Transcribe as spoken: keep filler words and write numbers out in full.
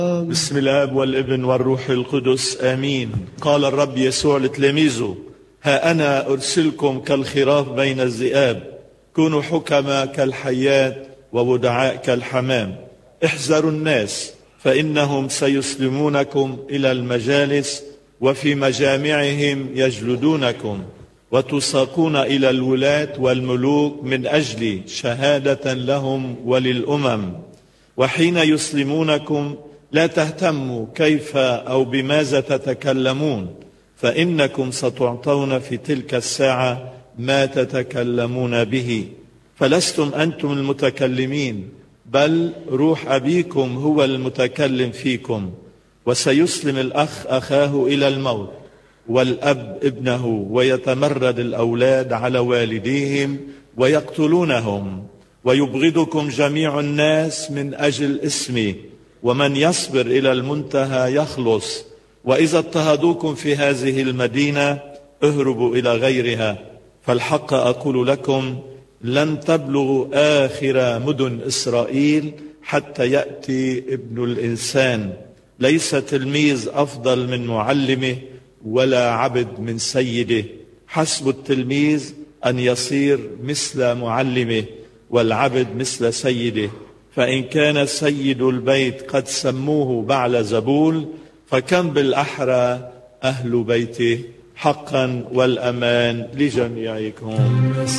بسم الآب والابن والروح القدس آمين. قال الرب يسوع لتلاميذه: ها أنا أرسلكم كالخراف بين الذئاب، كونوا حكما كالحيات وودعاء كالحمام. احذروا الناس، فإنهم سيسلمونكم إلى المجالس، وفي مجامعهم يجلدونكم، وتساقون إلى الولاة والملوك من أجل شهادة لهم وللأمم. وحين يسلمونكم لا تهتموا كيف أو بماذا تتكلمون، فإنكم ستعطون في تلك الساعة ما تتكلمون به، فلستم أنتم المتكلمين، بل روح أبيكم هو المتكلم فيكم. وسيسلم الأخ أخاه إلى الموت، والأب ابنه، ويتمرد الأولاد على والديهم ويقتلونهم. ويبغضكم جميع الناس من أجل اسمي، ومن يصبر إلى المنتهى يخلص. وإذا اضطهدوكم في هذه المدينة اهربوا إلى غيرها، فالحق أقول لكم لن تبلغوا آخر مدن إسرائيل حتى يأتي ابن الإنسان. ليس تلميذ أفضل من معلمه، ولا عبد من سيده. حسب التلميذ أن يصير مثل معلمه، والعبد مثل سيده. فإن كان سيد البيت قد سموه بعلزبول، فكم بالأحرى أهل بيته. حقا والأمان لجميعكم.